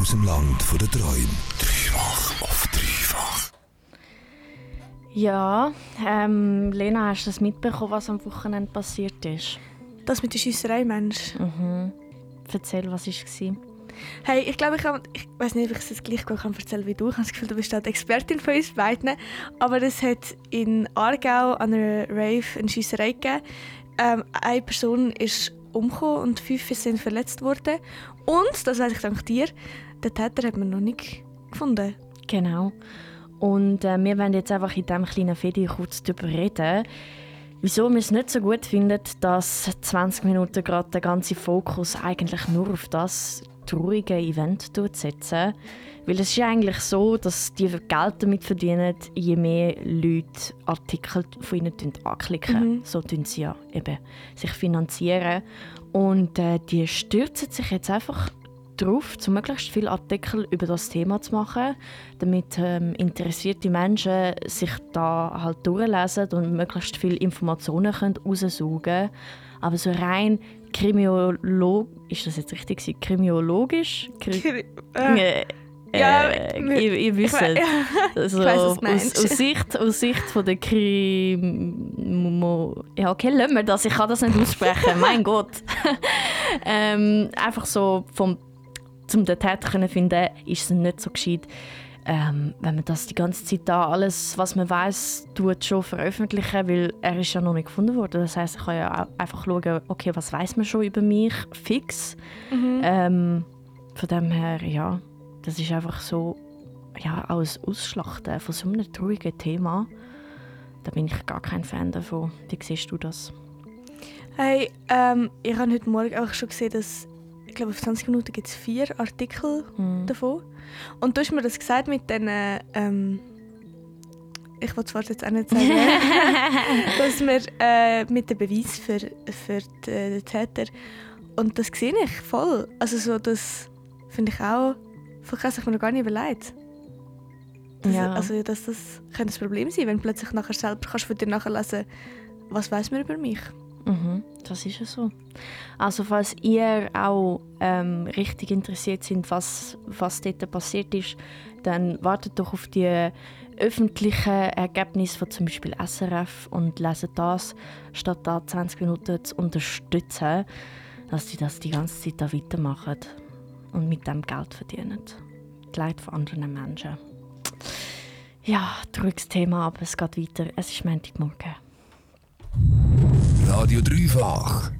aus dem Land der Träume. Dreifach auf dreifach. Ja, Lena, hast du das mitbekommen, was am Wochenende passiert ist? Das mit der Schiesserei, Mensch. Erzähl, was war? Hey, ich glaube, ich weiß nicht, ob ich es jetzt gleich gut erzählen kann wie du. Ich habe das Gefühl, du bist die Expertin von uns beiden. Aber es hat in Aargau an einer Rave eine Schiesserei gegeben. Eine Person ist umgekommen und 5 sind verletzt worden. Und, das weiss ich dank dir, den Täter hat man noch nicht gefunden. Genau. Und wir wollen jetzt einfach in diesem kleinen Video kurz darüber reden, wieso wir es nicht so gut finden, dass 20 Minuten gerade der ganze Fokus eigentlich nur auf das traurige Event setzen. Weil es ist ja eigentlich so, dass die Geld damit verdienen, je mehr Leute Artikel von ihnen anklicken. So tun sie ja eben sich finanzieren. Und die stürzen sich jetzt einfach darauf, um möglichst viele Artikel über das Thema zu machen, damit interessierte Menschen sich da halt durchlesen und möglichst viele Informationen raussaugen können. Aber so rein ist das jetzt richtig? Kriminologisch? Ihr wisst es. Also, aus Sicht von der ja, okay, lassen wir das. Ich kann das nicht aussprechen. Mein Gott. Einfach so, um den Täter zu finden, ist es nicht so gescheit, wenn man das die ganze Zeit da alles, was man weiss, schon veröffentlichen, weil er ist ja noch nicht gefunden worden. Das heisst, ich kann ja auch einfach schauen, okay, was weiss man schon über mich, fix. Von dem her, ja, das ist einfach so, ja, auch ein Ausschlachten von so einem traurigen Thema. Da bin ich gar kein Fan davon. Wie siehst du das? Hey, ich habe heute Morgen auch schon gesehen, dass ich glaube, auf 20 Minuten gibt es 4 Artikel davon. Und du hast mir das gesagt mit den, ich will es jetzt auch nicht sagen, dass wir mit dem Beweis für den Täter, und das sehe ich voll. Also so, das finde ich auch, das habe ich mir noch gar nicht überlegt. Ja. Also das könnte das Problem sein, wenn plötzlich nachher selber kannst von dir nachlesen, was weiss man über mich. Das ist ja so. Also falls ihr auch richtig interessiert sind, was dort passiert ist, dann wartet doch auf die öffentlichen Ergebnisse von zum Beispiel SRF und leset das, statt da 20 Minuten zu unterstützen, dass sie das die ganze Zeit da weitermachen und mit dem Geld verdienen. Die Leid von anderen Menschen. Ja, trauriges Thema, aber es geht weiter. Es ist Montagmorgen. Radio Dreifach.